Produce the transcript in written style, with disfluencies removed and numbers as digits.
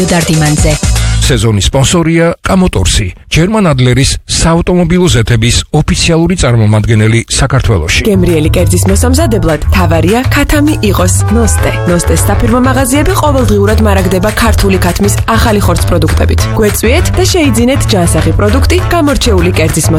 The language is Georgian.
დარდიმანძე. სეზონის სპონსორია კამოტორსი, ჯერმან ადლერის საავტომობილო ზეთების ოფიციალური წარმომადგენელი საქართველოში. გემრიელი კერძის მოსამზადებლად თავარია ქათამი იყოს ნოსტე. ნოსტეს საფირმო მაღაზიები ყოველდღიურად მარაგდება ქართული ქათმის ახალი ხორცპროდუქტებით. გვეწვიეთ და შეიძინეთ ჯანსაღი პროდუქტი გამორჩეული კერძის